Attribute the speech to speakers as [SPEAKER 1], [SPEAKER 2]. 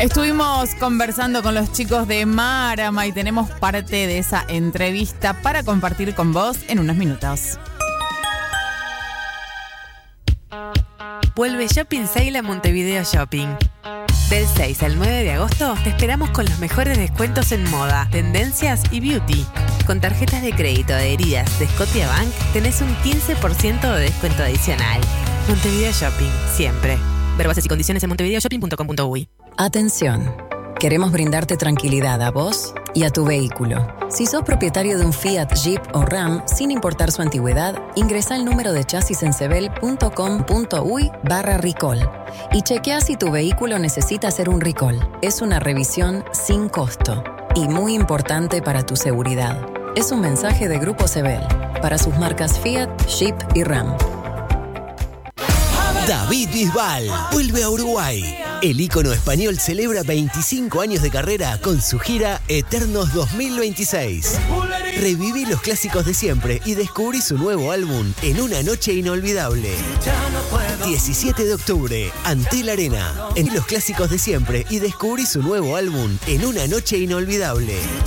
[SPEAKER 1] Estuvimos conversando con los chicos de Marama y tenemos parte de esa entrevista para compartir con vos en unos minutos.
[SPEAKER 2] Vuelve Shopping Sale a Montevideo Shopping. Del 6 al 9 de agosto te esperamos con los mejores descuentos en moda, tendencias y beauty. Con tarjetas de crédito adheridas de Scotiabank tenés un 15% de descuento adicional. Montevideo Shopping, siempre. Ver bases y condiciones en montevideoshopping.com.uy.
[SPEAKER 3] Atención. Queremos brindarte tranquilidad a vos y a tu vehículo. Si sos propietario de un Fiat, Jeep o Ram, sin importar su antigüedad, ingresa el número de chasis en sebel.com.uy/recall y chequea si tu vehículo necesita hacer un recall. Es una revisión sin costo y muy importante para tu seguridad. Es un mensaje de Grupo Sebel para sus marcas Fiat, Jeep y Ram.
[SPEAKER 4] David Bisbal vuelve a Uruguay. El ícono español celebra 25 años de carrera con su gira Eternos 2026. Reviví los clásicos de siempre y descubrí su nuevo álbum en una noche inolvidable. 17 de octubre, Antel Arena. En los clásicos de siempre y descubrí su nuevo álbum en una noche inolvidable.